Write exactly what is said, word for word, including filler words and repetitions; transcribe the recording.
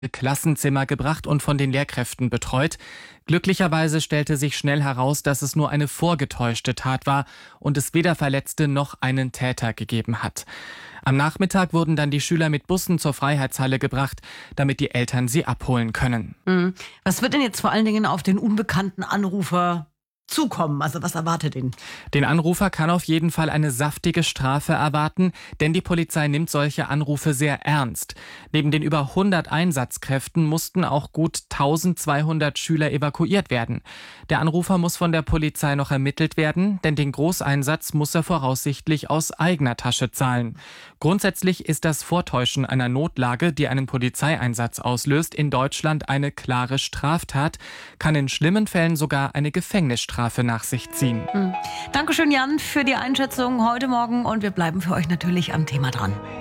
Klassenzimmer gebracht und von den Lehrkräften betreut. Glücklicherweise stellte sich schnell heraus, dass es nur eine vorgetäuschte Tat war und es weder Verletzte noch einen Täter gegeben hat. Am Nachmittag wurden dann die Schüler mit Bussen zur Freiheitshalle gebracht, damit die Eltern sie abholen können. Mhm. Was wird denn jetzt vor allen Dingen auf den unbekannten Anrufer zukommen? Also was erwartet ihn? Den Anrufer kann auf jeden Fall eine saftige Strafe erwarten, denn die Polizei nimmt solche Anrufe sehr ernst. Neben den über hundert Einsatzkräften mussten auch gut eintausendzweihundert Schüler evakuiert werden. Der Anrufer muss von der Polizei noch ermittelt werden, denn den Großeinsatz muss er voraussichtlich aus eigener Tasche zahlen. Grundsätzlich ist das Vortäuschen einer Notlage, die einen Polizeieinsatz auslöst, in Deutschland eine klare Straftat, kann in schlimmen Fällen sogar eine Gefängnisstrafe nach sich ziehen. Mhm. Dankeschön, Jan, für die Einschätzung heute Morgen und wir bleiben für euch natürlich am Thema dran.